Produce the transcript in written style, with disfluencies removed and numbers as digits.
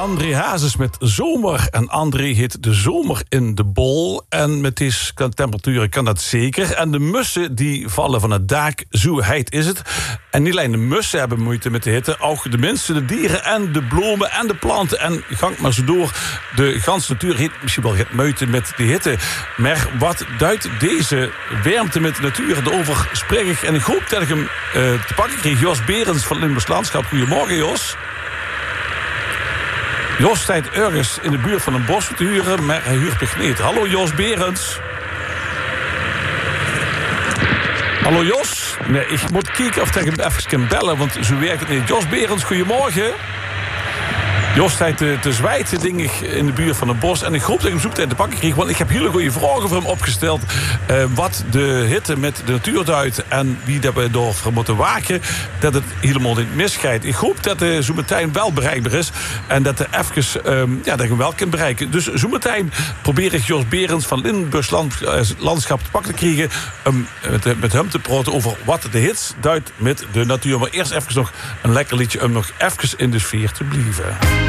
André Hazes met Zomer. En André heet de zomer in de bol. En met deze temperaturen kan dat zeker. En de mussen die vallen van het dak, zo heet is het. En niet alleen de mussen hebben moeite met de hitte, ook de mensen, de dieren en de bloemen en de planten. En gang maar zo door. De ganse natuur heeft misschien wel het muiten met de hitte. Maar wat duidt deze warmte met de natuur erover spreek ik. En ik hoop dat ik hem te pakken kreeg. Jos Berends van Limburgs Landschap. Goedemorgen, Jos. Jos staat ergens in de buurt van een bos te huren, maar hij huurt zich niet. Hallo Jos Berends. Hallo Jos. Nee, ik moet kijken of ik hem even kan bellen, want zo werkt het niet. Jos Berends, goedemorgen. Jos staat te zwijten dingen in de buurt van een bos. En ik hoop dat ik hem zoek te pakken kreeg. Want ik heb hele goede vragen voor hem opgesteld. Wat de hitte met de natuur duidt. En wie dat we door moeten waken. Dat het helemaal niet misgaat. Ik hoop dat de zometeen wel bereikbaar is. En dat er even, dat ik hem wel kan bereiken. Dus zometeen probeer ik Jos Berends van Limburgs Landschap te pakken te krijgen. Met hem te praten over wat de hits duidt met de natuur. Maar eerst even nog een lekker liedje om nog even in de sfeer te blijven.